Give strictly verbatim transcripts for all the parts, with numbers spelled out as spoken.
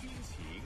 军情。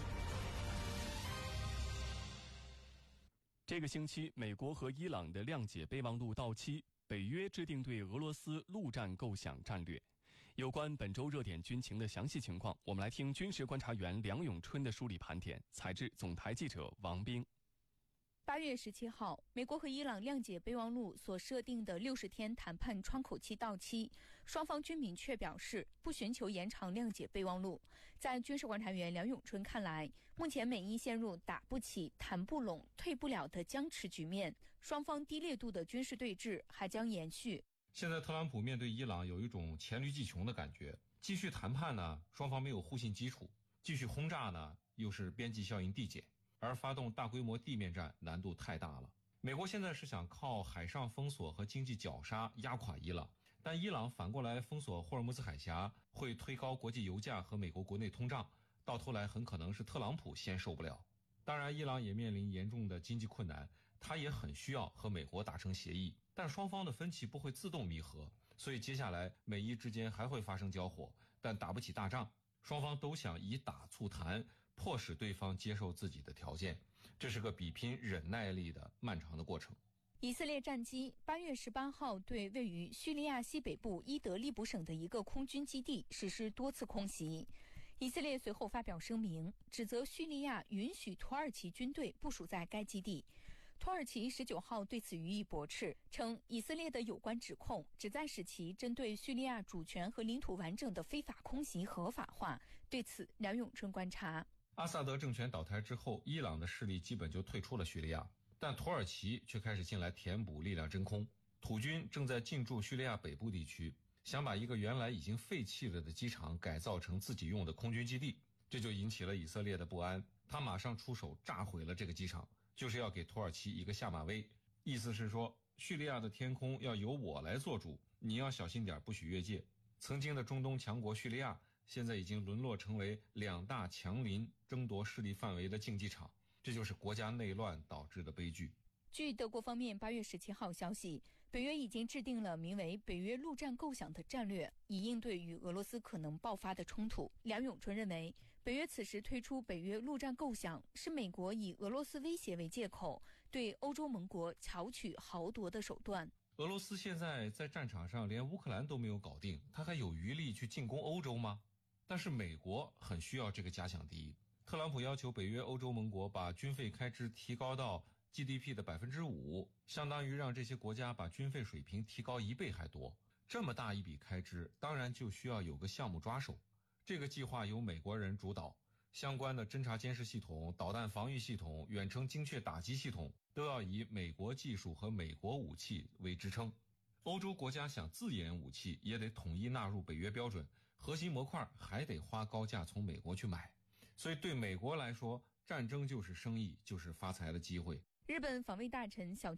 这个星期，美国和伊朗的谅解备忘录到期，北约制定对俄罗斯陆战构想战略。有关本周热点军情的详细情况，我们来听军事观察员梁永春的梳理盘点，采自总台记者王冰。 八月十七号，美国和伊朗谅解备忘录所设定的六十天谈判窗口期到期，双方均明确表示不寻求延长谅解备忘录。在军事观察员梁永春看来，目前美伊陷入打不起、谈不拢、退不了的僵持局面，双方低烈度的军事对峙还将延续。 现在特朗普面对伊朗有一种黔驴技穷的感觉，继续谈判呢，双方没有互信基础；继续轰炸呢，又是边际效应递减。而发动大规模地面战难度太大了。美国现在是想靠海上封锁和经济绞杀压垮伊朗，但伊朗反过来封锁霍尔木兹海峡，会推高国际油价和美国国内通胀，到头来很可能是特朗普先受不了。当然，伊朗也面临严重的经济困难，他也很需要和美国达成协议，但双方的分歧不会自动弥合，所以接下来美伊之间还会发生交火，但打不起大仗。双方都想以打促谈，迫使对方接受自己的条件，这是个比拼忍耐力的漫长的过程。 以色列战机八月十八号对位于叙利亚西北部伊德利卜省的一个空军基地实施多次空袭。以色列随后发表声明，指责叙利亚允许土耳其军队部署在该基地。土耳其十九号对此予以驳斥，称以色列的有关指控旨在使其针对叙利亚主权和领土完整的非法空袭合法化。对此，梁永春观察， 阿萨德政权倒台之后，伊朗的势力基本就退出了叙利亚，但土耳其却开始进来填补力量真空。土军正在进驻叙利亚北部地区，想把一个原来已经废弃了的机场改造成自己用的空军基地，这就引起了以色列的不安。他马上出手炸毁了这个机场，就是要给土耳其一个下马威，意思是说叙利亚的天空要由我来做主，你要小心点，不许越界。曾经的中东强国叙利亚现在已经沦落成为两大强邻争夺势力范围的竞技场，这就是国家内乱导致的悲剧。 据德国方面八月十七号消息，北约已经制定了名为北约陆战构想的战略，以应对与俄罗斯可能爆发的冲突。梁永春认为，北约此时推出北约陆战构想，是美国以俄罗斯威胁为借口，对欧洲盟国巧取豪夺的手段。 俄罗斯现在在战场上连乌克兰都没有搞定，他还有余力去进攻欧洲吗？但是美国很需要这个假想敌。特朗普要求北约欧洲盟国把军费开支提高到 G D P 的 百分之五， 相当于让这些国家把军费水平提高一倍还多。这么大一笔开支，当然就需要有个项目抓手。这个计划由美国人主导，相关的侦察监视系统、导弹防御系统、远程精确打击系统都要以美国技术和美国武器为支撑。欧洲国家想自研武器，也得统一纳入北约标准，核心模块还得花高价从美国去买。所以对美国来说，战争就是生意，就是发财的机会。 日本防卫大臣小